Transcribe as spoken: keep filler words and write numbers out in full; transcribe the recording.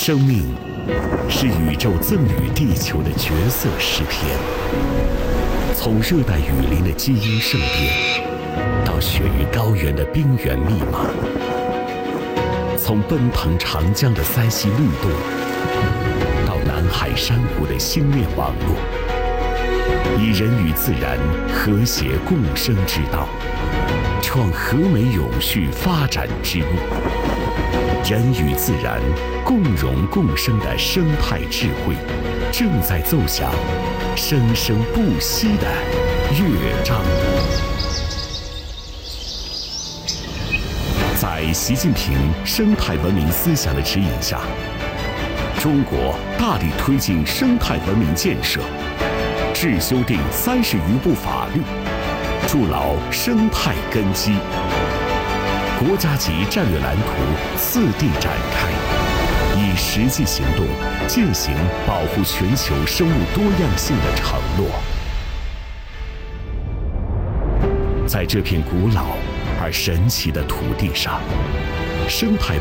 生命是宇宙赠予地球的绝色诗篇。从热带雨林的基因盛变，到雪域高原的冰原密码；从奔腾长江的塞溪律动，到南海珊瑚的星链网络，以人与自然和谐共生之道，创和美永续发展之路。人与自然共荣共生的生态智慧，正在奏响生生不息的乐章。在习近平生态文明思想的指引下，中国大力推进生态文明建设，制修订三十余部法律，筑牢生态根基。国家级战略蓝图次第展开，以实际行动践行保护全球生物多样性的承诺。在这片古老而神奇的土地上，生态